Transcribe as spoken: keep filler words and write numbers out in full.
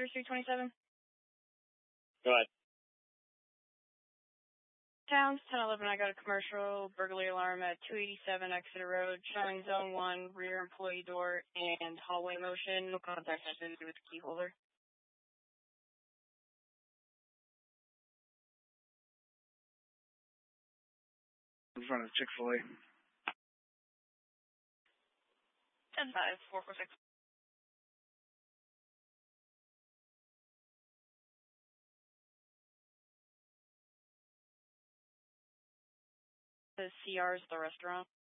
three twenty-seven. Go ahead. Towns, ten eleven, I got a commercial burglary alarm at two eighty-seven Exeter Road, showing zone one, rear employee door, and hallway motion. No contact has anything to do with the key holder. In front of Chick-fil-A. ten five, four four six. The C R is the restaurant.